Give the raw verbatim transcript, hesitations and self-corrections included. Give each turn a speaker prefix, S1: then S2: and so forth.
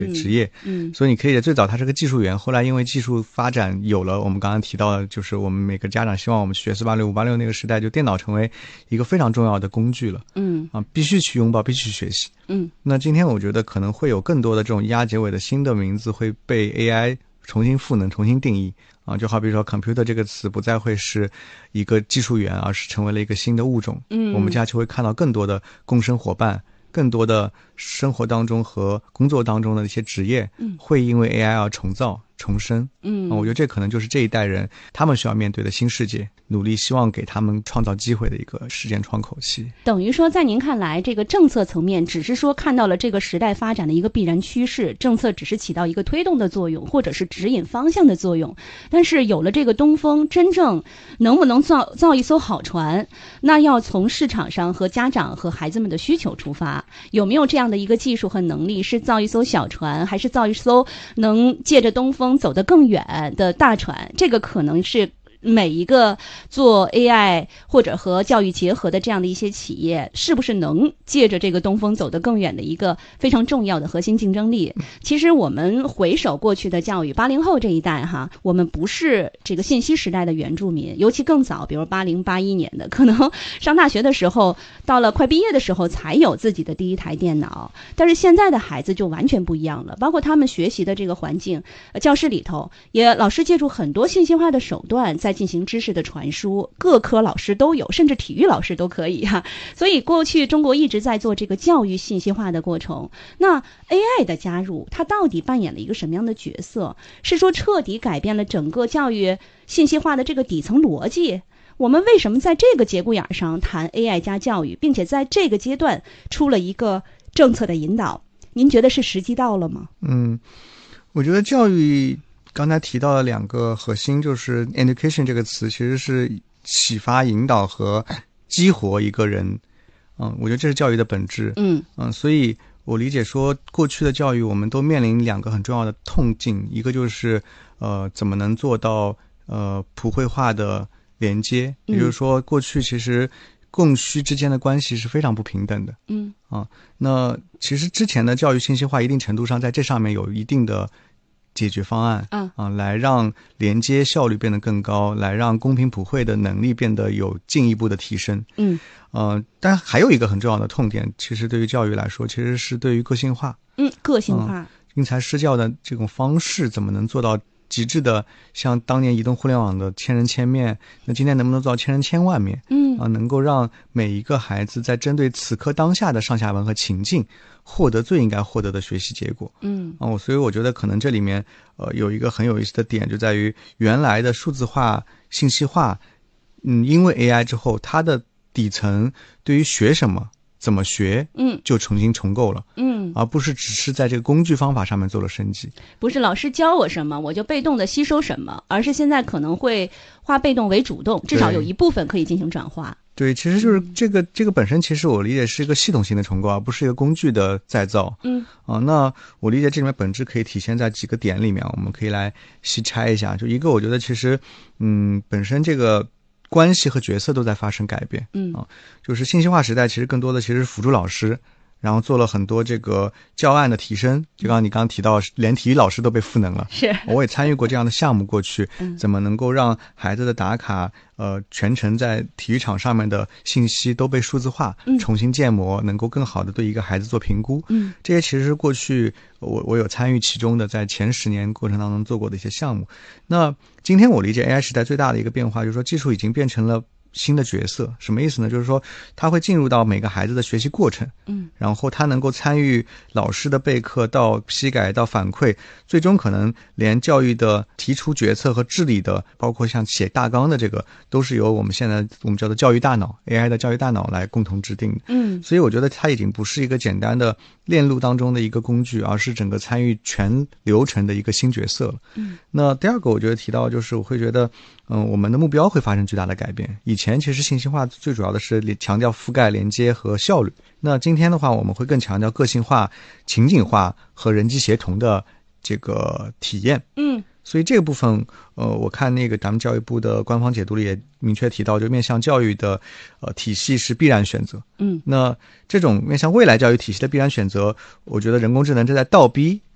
S1: 职业，
S2: 嗯，嗯
S1: 所以你可以最早他是个技术员，后来因为技术发展有了我们刚刚提到的，就是我们每个家长希望我们学四八六、五八六那个时代，就电脑成为一个非常重要的工具了，
S2: 嗯
S1: 啊，必须去拥抱，必须去学习，
S2: 嗯。
S1: 那今天我觉得可能会有更多的这种押结尾的新的名字会被 A I 重新赋能、重新定义啊，就好比说 computer 这个词不再会是一个技术员，而是成为了一个新的物种，
S2: 嗯，
S1: 我们将来就会看到更多的共生伙伴。更多的生活当中和工作当中的一些职业，嗯，会因为 A I 而重造、重生，嗯、呃，我觉得这可能就是这一代人他们需要面对的新世界，努力希望给他们创造机会的一个时间窗口期。
S2: 等于说，在您看来，这个政策层面只是说看到了这个时代发展的一个必然趋势，政策只是起到一个推动的作用，或者是指引方向的作用。但是有了这个东风，真正能不能造造一艘好船，那要从市场上和家长和孩子们的需求出发。有没有这样的一个技术和能力，是造一艘小船，还是造一艘能借着东风走得更远的大船？这个可能是每一个做 A I 或者和教育结合的这样的一些企业，是不是能借着这个东风走得更远的一个非常重要的核心竞争力？其实我们回首过去的教育，八零后这一代哈，我们不是这个信息时代的原住民，尤其更早，比如八零八一年的，可能上大学的时候，到了快毕业的时候才有自己的第一台电脑。但是现在的孩子就完全不一样了，包括他们学习的这个环境，教室里头也老师借助很多信息化的手段在进行知识的传输，各科老师都有，甚至体育老师都可以哈、啊。所以过去中国一直在做这个教育信息化的过程。那 A I 的加入，它到底扮演了一个什么样的角色？是说彻底改变了整个教育信息化的这个底层逻辑？我们为什么在这个节骨眼上谈 A I 加教育，并且在这个阶段出了一个政策的引导？您觉得是时机到了吗？
S1: 嗯，我觉得教育刚才提到的两个核心，就是 education 这个词其实是启发、引导和激活一个人。嗯，我觉得这是教育的本质。
S2: 嗯
S1: 嗯，所以我理解说，过去的教育我们都面临两个很重要的痛境，一个就是呃怎么能做到呃普惠化的连接，也就是说，过去其实供需之间的关系是非常不平等的。
S2: 嗯
S1: 啊，那其实之前的教育信息化一定程度上在这上面有一定的解决方案，
S2: 啊
S1: 啊，来让连接效率变得更高，来让公平普惠的能力变得有进一步的提升。
S2: 嗯，
S1: 呃，但还有一个很重要的痛点，其实对于教育来说，其实是对于个性化。
S2: 嗯，个性化，
S1: 嗯、因材施教的这种方式怎么能做到极致的，像当年移动互联网的千人千面，那今天能不能做到千人千万面？
S2: 嗯
S1: 啊，能够让每一个孩子在针对此刻当下的上下文和情境，获得最应该获得的学习结果。
S2: 嗯
S1: 啊，所以我觉得可能这里面呃有一个很有意思的点，就在于原来的数字化、信息化，嗯，因为 A I 之后，它的底层对于学什么、怎么学，
S2: 嗯，
S1: 就重新重构了。
S2: 嗯，
S1: 而不是只是在这个工具方法上面做了升级。
S2: 不是老师教我什么我就被动的吸收什么，而是现在可能会化被动为主动，至少有一部分可以进行转化。
S1: 对，其实就是这个、嗯、这个本身，其实我理解是一个系统性的重构，而不是一个工具的再造。
S2: 嗯
S1: 啊，那我理解这里面本质可以体现在几个点里面，我们可以来细拆一下。就一个，我觉得其实，嗯，本身这个关系和角色都在发生改变。
S2: 嗯
S1: 啊，就是信息化时代，其实更多的其实是辅助老师。然后做了很多这个教案的提升，就刚刚你刚刚提到，连体育老师都被赋能了。
S2: 是，
S1: 我也参与过这样的项目。过去，
S2: 嗯、
S1: 怎么能够让孩子的打卡，呃，全程在体育场上面的信息都被数字化，
S2: 嗯、
S1: 重新建模，能够更好的对一个孩子做评估。
S2: 嗯，
S1: 这些其实是过去我我有参与其中的，在前十年过程当中做过的一些项目。那今天我理解 A I 时代最大的一个变化，就是说技术已经变成了新的角色。什么意思呢？就是说他会进入到每个孩子的学习过程，
S2: 嗯，
S1: 然后他能够参与老师的备课到批改到反馈，最终可能连教育的提出决策和治理的，包括像写大纲的这个，都是由我们现在我们叫做教育大脑 A I 的教育大脑来共同制定的。
S2: 嗯，
S1: 所以我觉得它已经不是一个简单的链路当中的一个工具，而是整个参与全流程的一个新角色了。
S2: 嗯，
S1: 那第二个我觉得提到就是我会觉得嗯，我们的目标会发生巨大的改变。以前其实信息化最主要的是强调覆盖、连接和效率。那今天的话，我们会更强调个性化、情景化和人机协同的这个体验。
S2: 嗯，
S1: 所以这个部分，呃，我看那个咱们教育部的官方解读里也明确提到，就面向教育的呃体系是必然选择。
S2: 嗯，
S1: 那这种面向未来教育体系的必然选择，我觉得人工智能正在倒逼